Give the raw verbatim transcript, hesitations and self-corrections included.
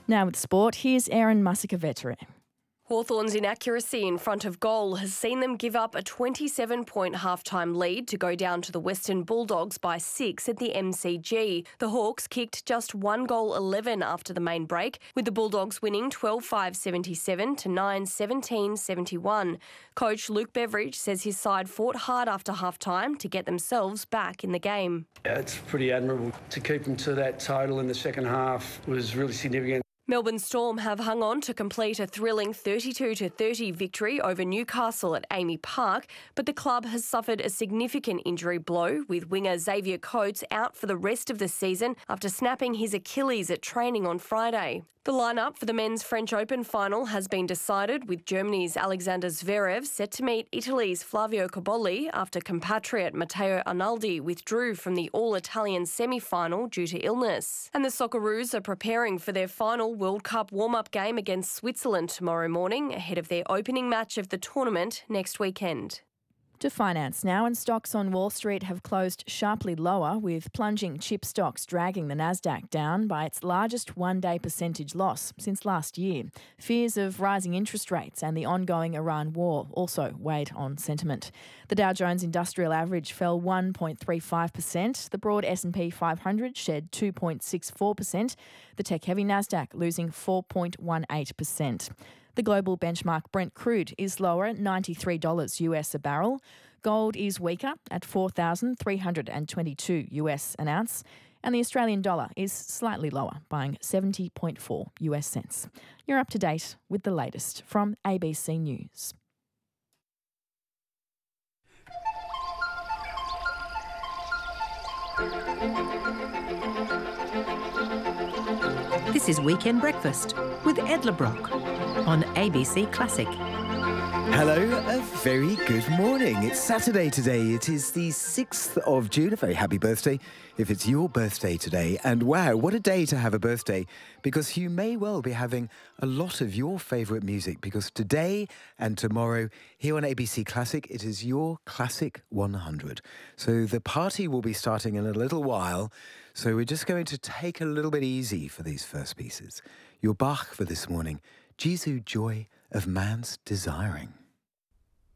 Now with sport, here's Erin Musikavetere. Hawthorn's inaccuracy in front of goal has seen them give up a twenty-seven point halftime lead to go down to the Western Bulldogs by six at the M C G. The Hawks kicked just one goal eleven after the main break, with the Bulldogs winning twelve five seventy-seven to nine seventeen seventy-one. Coach Luke Beveridge says his side fought hard after halftime to get themselves back in the game. Yeah, it's pretty admirable. To keep them to that total in the second half was really significant. Melbourne Storm have hung on to complete a thrilling thirty-two to thirty victory over Newcastle at Amy Park, but the club has suffered a significant injury blow, with winger Xavier Coates out for the rest of the season after snapping his Achilles at training on Friday. The lineup for the Men's French Open final has been decided, with Germany's Alexander Zverev set to meet Italy's Flavio Cobolli after compatriot Matteo Arnaldi withdrew from the all-Italian semi-final due to illness. And the Socceroos are preparing for their final World Cup warm-up game against Switzerland tomorrow morning, ahead of their opening match of the tournament next weekend. To finance now, and stocks on Wall Street have closed sharply lower, with plunging chip stocks dragging the Nasdaq down by its largest one-day percentage loss since last year. Fears of rising interest rates and the ongoing Iran war also weighed on sentiment. The Dow Jones Industrial Average fell one point three five percent. The broad S and P five hundred shed two point six four percent. The tech-heavy Nasdaq losing four point one eight percent. The global benchmark Brent crude is lower at ninety-three dollars U S a barrel. Gold is weaker at four thousand three hundred twenty-two U S an ounce. And the Australian dollar is slightly lower, buying seventy point four U S cents. You're up to date with the latest from A B C News. This is Weekend Breakfast with Edla Brock on A B C Classic. Hello, a very good morning. It's Saturday today. It is the sixth of June. A very happy birthday if it's your birthday today. And wow, what a day to have a birthday, because you may well be having a lot of your favourite music, because today and tomorrow here on A B C Classic, it is your Classic one hundred. So the party will be starting in a little while. So we're just going to take a little bit easy for these first pieces. Your Bach for this morning, Jesu Joy of Man's Desiring.